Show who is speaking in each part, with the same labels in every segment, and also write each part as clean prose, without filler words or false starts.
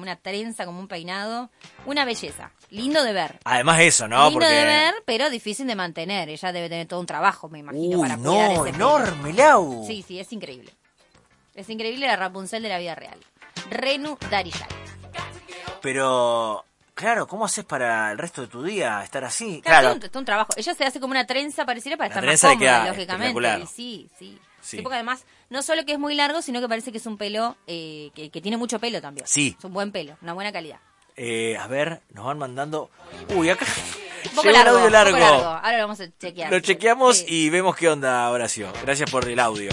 Speaker 1: una trenza, como un peinado. Una belleza. Lindo de ver.
Speaker 2: Además eso, ¿no?
Speaker 1: Lindo de ver, pero difícil de mantener. Ella debe tener todo un trabajo, me imagino, para cuidar ese pelo.
Speaker 2: Enorme, Lau.
Speaker 1: Sí, es increíble. Es increíble la Rapunzel de la vida real. Renu Darishai.
Speaker 2: Pero, claro, ¿cómo haces para el resto de tu día estar así?
Speaker 1: Claro. Es un trabajo. Ella se hace como una trenza, pareciera, para estar más cómoda, lógicamente. Y sí, porque además, no solo que es muy largo, sino que parece que es un pelo que tiene mucho pelo también.
Speaker 2: Sí.
Speaker 1: Es un buen pelo, una buena calidad.
Speaker 2: A ver, nos van mandando... Uy, acá...
Speaker 1: Un poco
Speaker 2: llegó
Speaker 1: largo,
Speaker 2: un audio largo.
Speaker 1: Ahora lo vamos a chequear.
Speaker 2: Lo chequeamos y vemos qué onda, Horacio. Gracias por el audio.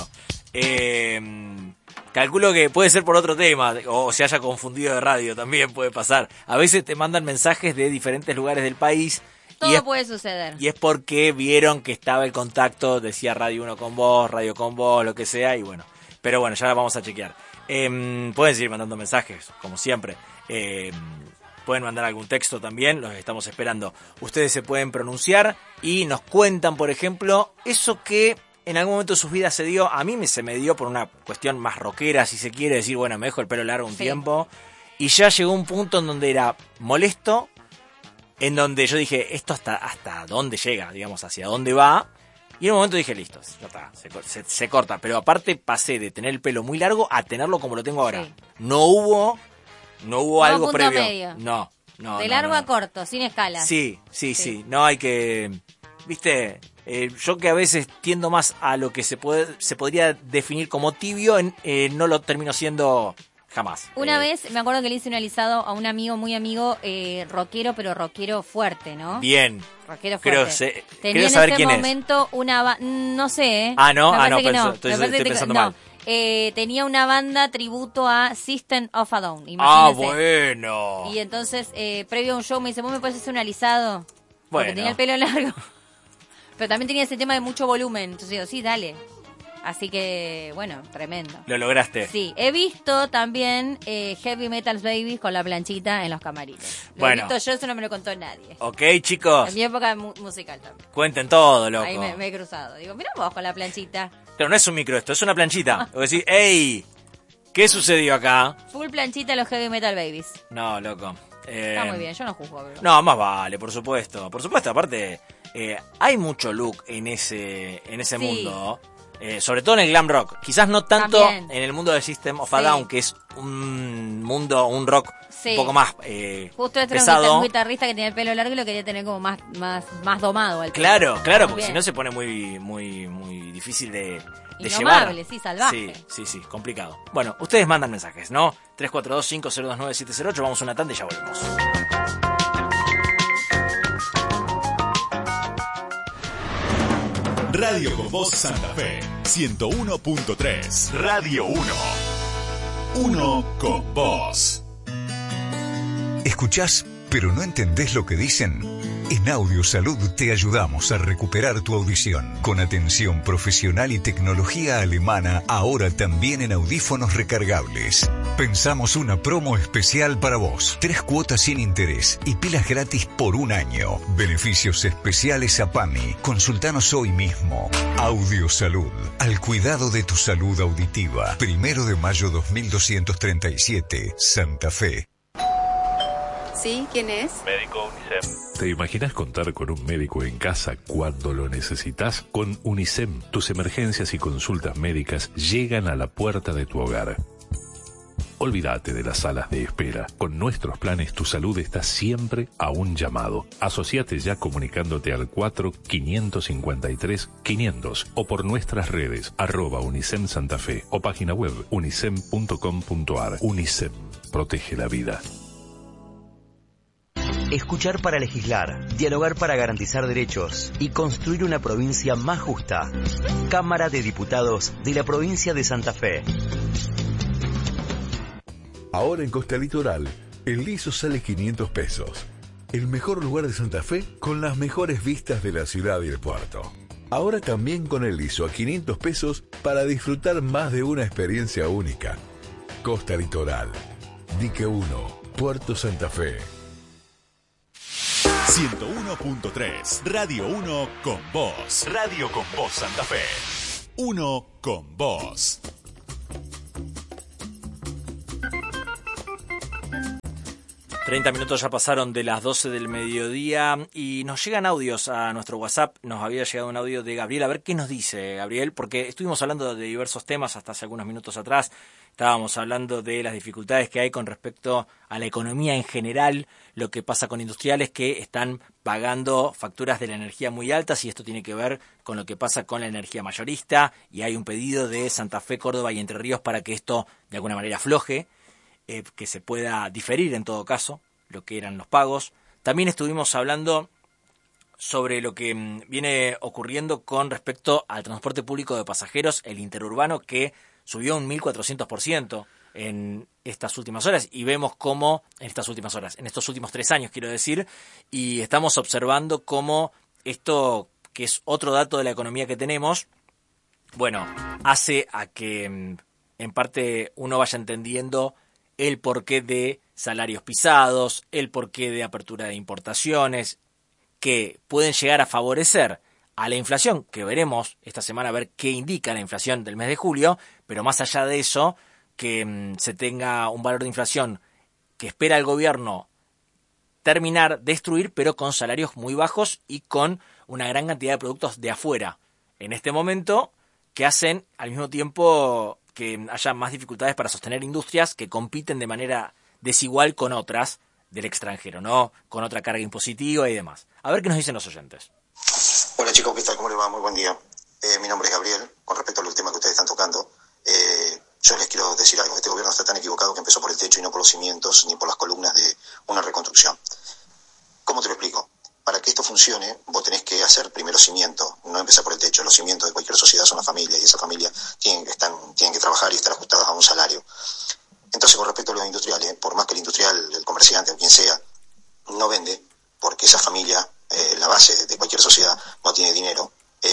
Speaker 2: Calculo que puede ser por otro tema, o se haya confundido de radio, también puede pasar. A veces te mandan mensajes de diferentes lugares del país.
Speaker 1: Todo puede suceder.
Speaker 2: Y es porque vieron que estaba el contacto, decía Radio 1 con vos, Radio con vos, lo que sea, y bueno. Pero bueno, ya la vamos a chequear. Pueden seguir mandando mensajes, como siempre. Pueden mandar algún texto también, los estamos esperando. Ustedes se pueden pronunciar y nos cuentan, por ejemplo, eso que en algún momento de sus vidas se dio. A mí se me dio por una cuestión más rockera, si se quiere decir, bueno, me dejo el pelo largo un tiempo. Y ya llegó un punto en donde era molesto, en donde yo dije, esto hasta dónde llega, digamos, hacia dónde va. Y en un momento dije, listo, ya está, se corta. Pero aparte pasé de tener el pelo muy largo a tenerlo como lo tengo ahora. Sí. No hubo algo previo.
Speaker 1: Medio.
Speaker 2: No.
Speaker 1: De largo a corto, sin escalas.
Speaker 2: Sí. No hay que... ¿Viste? Yo que a veces tiendo más a lo que se podría definir como tibio, no lo termino siendo jamás.
Speaker 1: Una vez me acuerdo que le hice un alisado a un amigo, muy amigo, rockero, pero rockero fuerte, ¿no?
Speaker 2: Bien.
Speaker 1: Rockero fuerte. Tenía
Speaker 2: creo saber
Speaker 1: en ese
Speaker 2: quién
Speaker 1: momento una... No sé, ¿eh?
Speaker 2: No,
Speaker 1: estoy
Speaker 2: pensando mal.
Speaker 1: Tenía una banda tributo a System of a Down, imagínense.
Speaker 2: Bueno.
Speaker 1: Y entonces, previo a un show, me dice, ¿vos me puedes hacer un alisado? Porque tenía el pelo largo. Pero también tenía ese tema de mucho volumen. Entonces digo, sí, dale. Así que, bueno, tremendo.
Speaker 2: ¿Lo lograste?
Speaker 1: Sí. He visto también Heavy Metal Babies con la planchita en los camarines. Lo he visto yo, eso no me lo contó nadie.
Speaker 2: Ok, chicos.
Speaker 1: En mi época musical también.
Speaker 2: Cuenten todo, loco.
Speaker 1: Ahí me he cruzado. Digo, mira vos con la planchita.
Speaker 2: Pero no es un micro esto, es una planchita. Vos decís, ¡ey! ¿Qué sucedió acá?
Speaker 1: Full planchita los Heavy Metal Babies.
Speaker 2: No, loco.
Speaker 1: Está muy bien, yo no juzgo. Pero...
Speaker 2: No, más vale, por supuesto. Por supuesto, aparte, hay mucho look en ese mundo. Sobre todo en el glam rock. Quizás no tanto también en el mundo de System of a Down, que es un mundo, un rock un poco más
Speaker 1: justo este
Speaker 2: pesado.
Speaker 1: Era un guitarrista que tenía el pelo largo y lo quería tener como más domado.
Speaker 2: Claro, porque si no se pone muy difícil de
Speaker 1: Indomable,
Speaker 2: llevar.
Speaker 1: Sí, salvaje.
Speaker 2: Sí, complicado. Bueno, ustedes mandan mensajes, ¿no? 342-502-9708, vamos a una tanda y ya volvemos.
Speaker 3: Radio con Voz Santa Fe, 101.3. Radio 1. Uno con vos.
Speaker 4: ¿Escuchás, pero no entendés lo que dicen? En Audio Salud te ayudamos a recuperar tu audición con atención profesional y tecnología alemana, ahora también en audífonos recargables. Pensamos una promo especial para vos. 3 cuotas sin interés y pilas gratis por 1 año. Beneficios especiales a PAMI. Consultanos hoy mismo. Audio Salud. Al cuidado de tu salud auditiva. 1 de mayo 2237. Santa Fe.
Speaker 5: ¿Sí? ¿Quién es?
Speaker 6: Médico UNICEM.
Speaker 7: ¿Te imaginas contar con un médico en casa cuando lo necesitas? Con UNICEM, tus emergencias y consultas médicas llegan a la puerta de tu hogar. Olvídate de las salas de espera. Con nuestros planes, tu salud está siempre a un llamado. Asociate ya comunicándote al 4-553-500 o por nuestras redes, @UNICEM Santa Fe o página web unicem.com.ar. UNICEM. Protege la vida.
Speaker 8: Escuchar para legislar, dialogar para garantizar derechos y construir una provincia más justa. Cámara de Diputados de la provincia de Santa Fe.
Speaker 9: Ahora en Costa Litoral, el liso sale 500 pesos. El mejor lugar de Santa Fe con las mejores vistas de la ciudad y el puerto. Ahora también con el liso a 500 pesos para disfrutar más de una experiencia única. Costa Litoral, Dique 1, Puerto Santa Fe.
Speaker 3: 101.3, Radio 1 con vos. Radio con vos Santa Fe. 1 con vos.
Speaker 2: 30 minutos ya pasaron de las 12 del mediodía y nos llegan audios a nuestro WhatsApp. Nos había llegado un audio de Gabriel. A ver qué nos dice Gabriel, porque estuvimos hablando de diversos temas hasta hace algunos minutos atrás. Estábamos hablando de las dificultades que hay con respecto a la economía en general, lo que pasa con industriales que están pagando facturas de la energía muy altas, y esto tiene que ver con lo que pasa con la energía mayorista, y hay un pedido de Santa Fe, Córdoba y Entre Ríos para que esto de alguna manera afloje. Que se pueda diferir en todo caso lo que eran los pagos. También estuvimos hablando sobre lo que viene ocurriendo con respecto al transporte público de pasajeros, el interurbano, que subió un 1.400% en estas últimas horas, y vemos cómo en estas últimas horas, en estos últimos 3 años quiero decir, y estamos observando cómo esto, que es otro dato de la economía que tenemos, bueno, hace a que en parte uno vaya entendiendo el porqué de salarios pisados, el porqué de apertura de importaciones, que pueden llegar a favorecer a la inflación, que veremos esta semana a ver qué indica la inflación del mes de julio, pero más allá de eso, que se tenga un valor de inflación que espera el gobierno terminar, destruir, pero con salarios muy bajos y con una gran cantidad de productos de afuera en este momento, que hacen al mismo tiempo que haya más dificultades para sostener industrias que compiten de manera desigual con otras del extranjero, ¿no? Con otra carga impositiva y demás. A ver qué nos dicen los oyentes.
Speaker 6: Hola chicos, ¿qué tal? ¿Cómo les va? Muy buen día. Mi nombre es Gabriel. Con respecto al tema que ustedes están tocando, yo les quiero decir algo. Este gobierno está tan equivocado que empezó por el techo y no por los cimientos ni por las columnas de una reconstrucción. ¿Cómo te lo explico? Para que esto funcione, vos tenés que hacer primero cimiento, no empezar por el techo. Los cimientos de cualquier sociedad son la familia, y esa familia tienen que trabajar y estar ajustados a un salario. Entonces, con respecto a los industriales, por más que el industrial, el comerciante o quien sea, no vende, porque esa familia, la base de cualquier sociedad, no tiene dinero,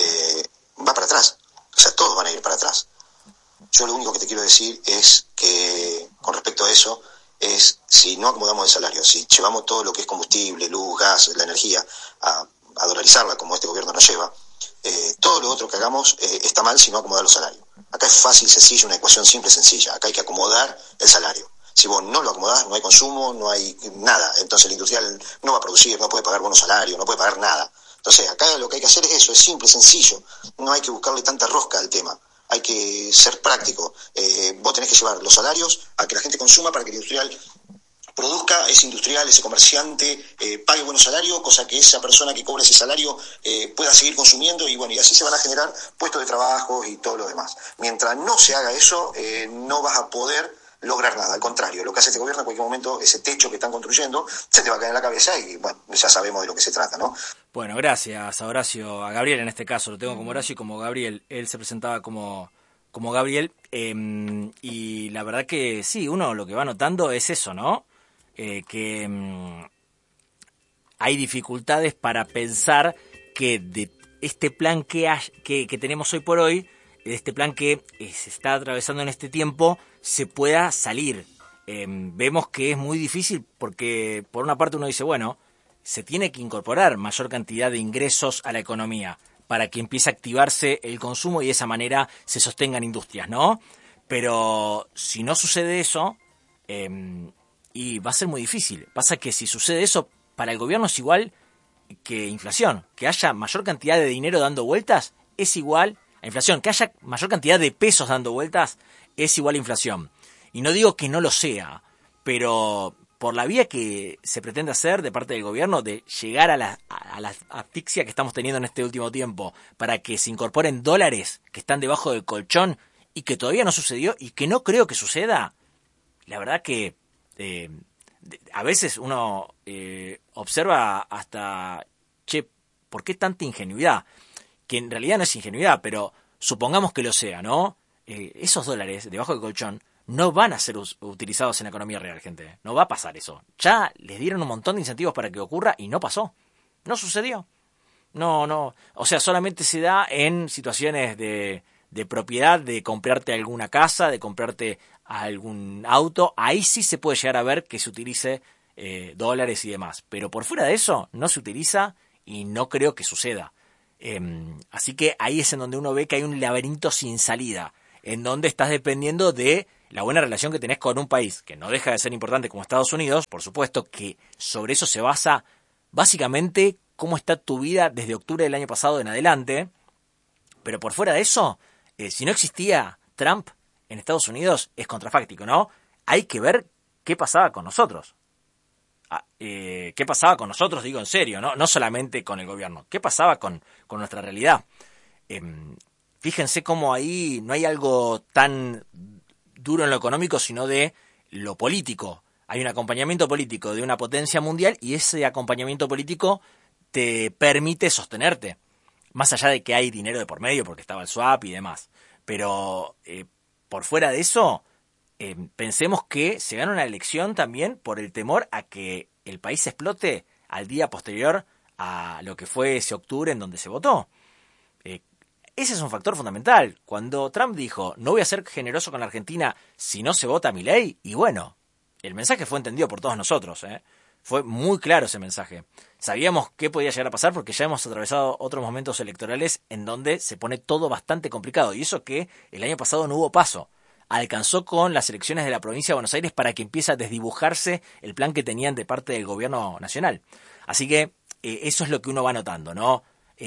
Speaker 6: va para atrás. O sea, todos van a ir para atrás. Yo lo único que te quiero decir es que, con respecto a eso, es si no acomodamos el salario, si llevamos todo lo que es combustible, luz, gas, la energía, a dolarizarla como este gobierno nos lleva, todo lo otro que hagamos está mal si no acomodar los salarios. Acá es fácil, sencillo, una ecuación simple, sencilla. Acá hay que acomodar el salario. Si vos no lo acomodás, no hay consumo, no hay nada. Entonces el industrial no va a producir, no puede pagar buenos salarios, no puede pagar nada. Entonces acá lo que hay que hacer es eso, es simple, sencillo. No hay que buscarle tanta rosca al tema. Hay que ser práctico. Vos tenés que llevar los salarios a que la gente consuma para que el industrial produzca, ese industrial, ese comerciante, pague buenos salarios, cosa que esa persona que cobra ese salario pueda seguir consumiendo, y bueno, y así se van a generar puestos de trabajo y todo lo demás. Mientras no se haga eso, no vas a poder lograr nada. Al contrario, lo que hace este gobierno en cualquier momento, ese techo que están construyendo, se te va a caer en la cabeza y bueno, ya sabemos de lo que se trata, ¿no?
Speaker 2: Bueno, gracias a Horacio, a Gabriel en este caso, lo tengo como Horacio y como Gabriel. Él se presentaba como Gabriel, y la verdad que sí, uno lo que va notando es eso, ¿no? Que hay dificultades para pensar que de este plan que tenemos hoy por hoy, de este plan que se está atravesando en este tiempo, se pueda salir. Vemos que es muy difícil porque por una parte uno dice, bueno, se tiene que incorporar mayor cantidad de ingresos a la economía para que empiece a activarse el consumo y de esa manera se sostengan industrias, ¿no? Pero si no sucede eso, y va a ser muy difícil. Pasa que si sucede eso, para el gobierno es igual que inflación. Que haya mayor cantidad de dinero dando vueltas es igual a inflación. Que haya mayor cantidad de pesos dando vueltas es igual a inflación. Y no digo que no lo sea, pero por la vía que se pretende hacer de parte del gobierno de llegar a la asfixia que estamos teniendo en este último tiempo para que se incorporen dólares que están debajo del colchón y que todavía no sucedió y que no creo que suceda, la verdad que a veces uno observa hasta, ¿por qué tanta ingenuidad? Que en realidad no es ingenuidad, pero supongamos que lo sea, ¿no? Esos dólares debajo del colchón no van a ser utilizados en la economía real, gente. No va a pasar eso. Ya les dieron un montón de incentivos para que ocurra y no pasó. No sucedió. No. O sea, solamente se da en situaciones de propiedad, de comprarte alguna casa, de comprarte algún auto. Ahí sí se puede llegar a ver que se utilice dólares y demás. Pero por fuera de eso no se utiliza y no creo que suceda. Así que ahí es en donde uno ve que hay un laberinto sin salida. en donde estás dependiendo de la buena relación que tenés con un país que no deja de ser importante como Estados Unidos. Por supuesto que sobre eso se basa básicamente cómo está tu vida desde octubre del año pasado en adelante. Pero por fuera de eso, si no existía Trump en Estados Unidos, es contrafáctico, ¿no? Hay que ver qué pasaba con nosotros. ¿Qué pasaba con nosotros? Digo en serio, no solamente con el gobierno. ¿Qué pasaba con nuestra realidad? Fíjense cómo ahí no hay algo tan duro en lo económico, sino de lo político. Hay un acompañamiento político de una potencia mundial y ese acompañamiento político te permite sostenerte. Más allá de que hay dinero de por medio, porque estaba el swap y demás. Pero por fuera de eso, pensemos que se gana una elección también por el temor a que el país explote al día posterior a lo que fue ese octubre en donde se votó. Ese es un factor fundamental. Cuando Trump dijo, no voy a ser generoso con la Argentina si no se vota Milei, y bueno, el mensaje fue entendido por todos nosotros, Fue muy claro ese mensaje. Sabíamos qué podía llegar a pasar porque ya hemos atravesado otros momentos electorales en donde se pone todo bastante complicado. Y eso que el año pasado no hubo paso. Alcanzó con las elecciones de la provincia de Buenos Aires para que empiece a desdibujarse el plan que tenían de parte del gobierno nacional. Así que eso es lo que uno va notando, ¿no?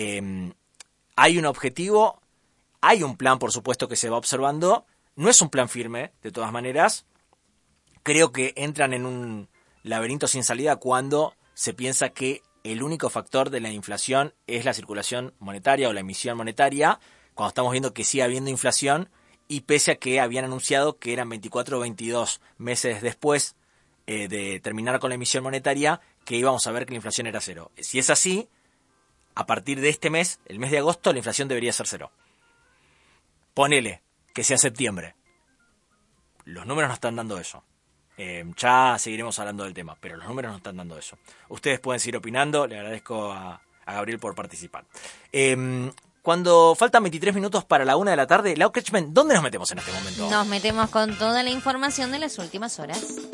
Speaker 2: Hay un objetivo, hay un plan, por supuesto, que se va observando. No es un plan firme, de todas maneras. Creo que entran en un laberinto sin salida cuando se piensa que el único factor de la inflación es la circulación monetaria o la emisión monetaria, cuando estamos viendo que sigue habiendo inflación y pese a que habían anunciado que eran 24 o 22 meses después de terminar con la emisión monetaria que íbamos a ver que la inflación era cero. Si es así, a partir de este mes, el mes de agosto, la inflación debería ser cero. Ponele que sea septiembre. Los números no están dando eso. Ya seguiremos hablando del tema, pero los números no están dando eso. Ustedes pueden seguir opinando, le agradezco a Gabriel por participar. Cuando faltan 23 minutos para la 1 de la tarde, Lau Kretschmann, ¿dónde nos metemos en este momento?
Speaker 1: Nos metemos con toda la información de las últimas horas.